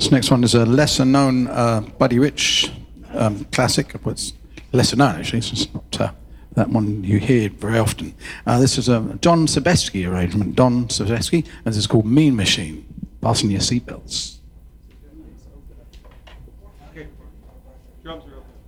This next one is a lesser-known Buddy Rich classic. Well, it's lesser known, actually. It's just not that one you hear very often. This is a John Sebesky arrangement. Don Sebesky, and this is called Mean Machine. Fasten your seatbelts. Okay. Drums are open.